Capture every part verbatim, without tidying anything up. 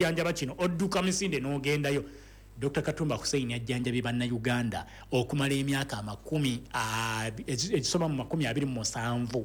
okujjanjaba kino odduka misinde n'ogendayo. Dr Katumba Hussein ajjanjabi bannayuganda okumala emyaka amakumi egisoma mu makumi abiri mu musanvu.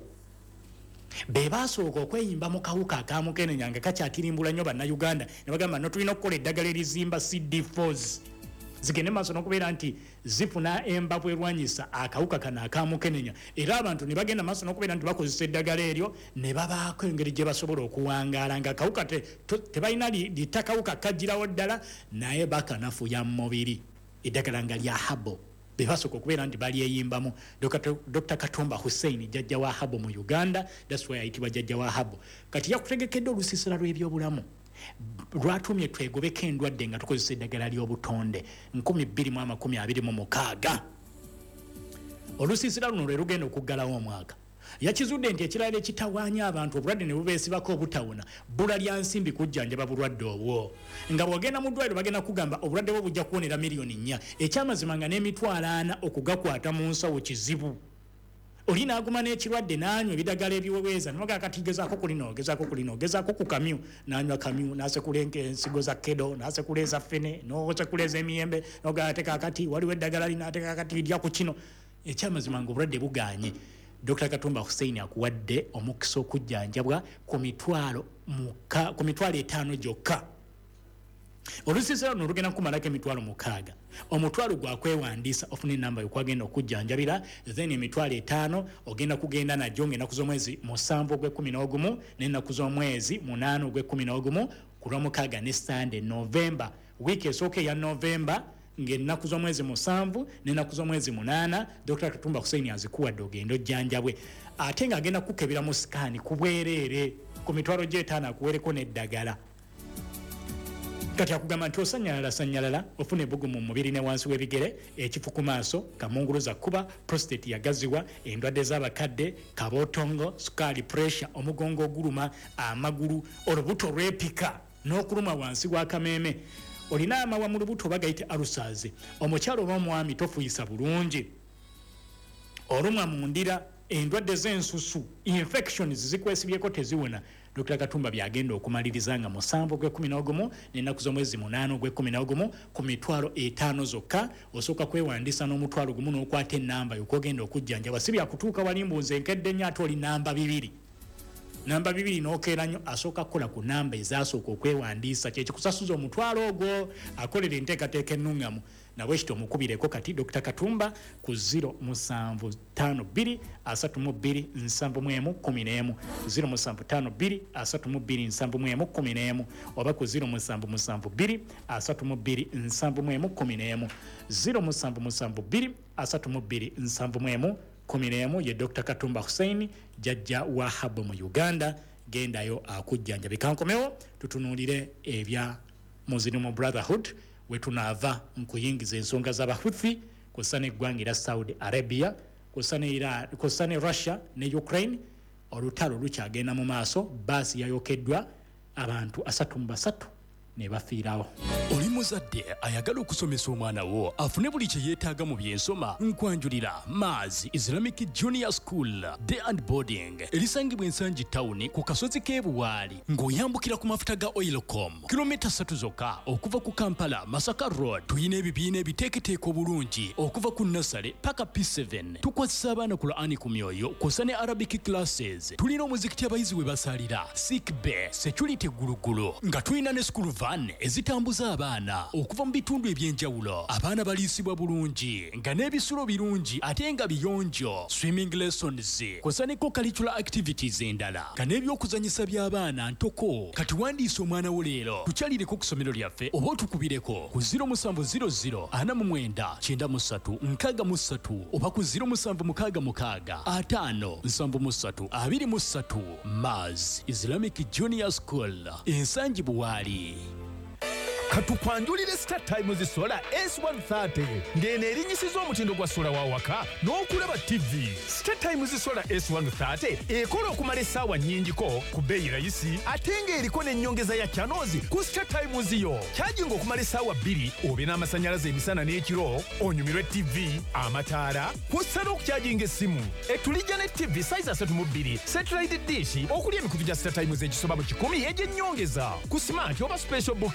Be basooka okweyimba mu kawuka akamukenenya nga kakyatirimbula nnyo bannayuganda ne bagamba no tulina okukola eddagala erizimba C D four zigende maaso n'okubeera nti zifuna embavu erwanyisa akawuka kano akamukenenya, era abantu ne bagenda maaso n'okubeera nti bakozesa eddagala eryo ne babaako engeri gye basobola okuwangaala nga akawuka tebalina litakawuka kagirawo ddala naye bakanafuya mu mubiri. Eddagala nga lya habo be basooka okubeera nti balyeyimbamu. Dr Katumba Hussein jjajja wa habo mu Uganda, that's why ayitibwa jjajja wa habo. Kati yakutegekedde olusiisira lw'ebyobulamu lwatumye twegobeko endwadde nga tukozesa eddagala ly'obutonde nkumi bbiri mu amakumi abiri mu mukaaga. Olusiisira luno lwe lugenda okuggalawo omwaka. Yakizudde nti ekirala ekitawaanya abantu obulwadde ne bubeesibako obutawona bbula lya nsimbi kujjanjaba bulwadde obwo. Nga bw'ogenda mu ddwaliro bagenda kugamba obulwadde bwo bujja kuwonera miliyoni nnya, ekyamazima nga n'emitwalo ana okugakwata mu nsawo kizibu. Oli n'aguma n'ekirwadde n'anywa ebidagala ebiweweeza noga kati gezaako kulino gezaako kulino gezaako ku kamyu n'anywa kamyu n'asekula ensigo za kedo n'asekula eza ffene n'osekula ez'emiyembe noga ate kaakati waliwo eddagala lino ate kaakati lya ku kino. Ekyamazima ng'obulwadde bugaanye. Dr Katumba Hussein akuwadde omukisa okujjanjabwa ku mitwalo muka ku mitwalo etaano gyokka. Olusiisira luno lugenda kumalako emitwalo mukaaga. Omutwalo gwa kwewandiisa ofune namba yokwagenda okujjanjabira, then emitwalo etaano ogenda kugenda najjo ng'ennaku z'omwezi musanvu ogw'ekkumi n'ogumu n'ennaku z'omwezi munaana ogw'ekkumi n'ogumu ku lwomukaaga ne Sande November. Wiiki esooka eya November ng'ennaku z'omwezi musanvu n'ennaku z'omwezi munaana Dr Katumba Hussein azikuwadde ogenda ojjanjabwe. Ate ng'agenda kukebera mu sikaani ku bwereere ku mitwalo gy'etaano akuwereko n'eddagala. Kati akugamba nti osanyalala sanyalala ofuna ebbugumu mu mubiri ne wansi w'ebigere, ekifu ku maaso, kamunguluza kuba, prostate yagaziwa, endwadde z'abakadde, kabootongo, sukaali, pressure, omugongo oguluma, amagulu, olubuto lwepika n'okuluma wansi w'akameeme. Olina amawa mu lubuto bagayite alusaze. Omukyalo oba omwami tofuyisa bulungi. Olumwa mu ndira, endwadde z'ensusu, infections zikwesibyeko teziwona. Dr Katumba byagenda okumaliriza nga musanvu ogw'ekkumi n'ogumu n'ennaku z'omwezi munaana ogw'ekkumi n'ogumu ku mitwalo etaano zokka. Osooka kwewandiisa n'omutwalo gumu n'okwata ennamba y'okwogenda okujjanjabwa. Si byakutuuka wali mbuuze enkedde nnyo ate oli namba bibiri. Namba bibiri n'okeera nnyo asooka kukola ku namba ezaasooka okwewandiisa kye kikusasuza omutwalo ogwo akolera enteekateeka ennungamu. Nabwe kityo omukubireko kati Dr Katumba ku zero musanvu ttaano bbiri asatu mu bbiri nsanvu mu emu kkumi n'emu zero musanvu ttaano bbiri asatu mu bbiri nsanvu mu emu kkumi n'emu oba ku zero musanvu musanvu bbiri asatu mu bbiri nsanvu mu emu kkumi n'emu zero musanvu musanvu bbiri asatu mu bbiri nsanvu mu emu kkumi n'emu ye Dr Katumba Hussein jjajja wa habo mu Uganda. Gendayo akujjanjabe. Kankomewo tutunuulire ebya Muslim Brotherhood we tunaava nkuyingiza ensonga z'Abahuthi kw'ossa n'eggwanga erya Saudi Arabia kw'ossa ne Iran kw'ossa ne Russia ne Ukraine. Olutalo lukyagenda mu maaso, baasi yayokeddwa, abantu asatu mu basatu ne bafiirawo. Oli muzadde ayagala okusomesa omwana wo afune buli kye yeetaaga mu byensoma, nkwanjulira Maz Islamic Junior School Day and Boarding erisangibwa ensangi town ku kasozi k'ebuwaali ng'oyambukira ku mafuta ga Oilcom kilomita ssatu zokka okuva ku Kampala Masaka Road. Tuyina ebibiina ebiteeketeeka obulungi okuva ku Nasale paka P seven. Tukwasisa abaana ku Qur'ani ku myoyo kw'ossa ne Arabic classes. Tulina omuzikiti abayizi we basalira, sick bay, security gulugulu, nga tulina ne school van ezitambuza abaana okuva mu bitundu ebyenjawulo. Abaana baliisibwa bulungi nga n'ebisulo birungi ate nga biyonjo, swimming lessons kw'ossa ne co-curricular activities endala nga n'ebyokuzanyisa by'abaana ntoko. Kati wandiisa omwana wo leero tukyalireko ku ssomero lyaffe oba otukubireko ku zero musanvu zero zero ana mu mwenda kyenda mu ssatu nkaaga mu ssatu oba ku zero musanvu mukaaga mukaaga ataano nsanvu mu ssatu abiri mu ssatu. Maz Islamic Junior School ensangi buwaali. Katukwanjulire Star Times Solar S one thirty ngene erinyisiza omutindo gwa sola wa waka n'okulaba T V. Star Times Solar S one thirty ekola okumala essaawa nnyingiko ku bbeeyi rayisi ate ng'eriko n'ennyongeza ya channels ku Star Times yo. Kyajinga okumala essaawa bbiri obe n'amasannyalaze emisana n'ekiro onyumirwe T V, amataala kw'ossa n'okukyajinga essimu. Etulijja ne T V size asatu mu bbiri satellite dish okuli emikutu gya Star Times egisoba mu kikumi egy'ennyongeza ku smart oba special book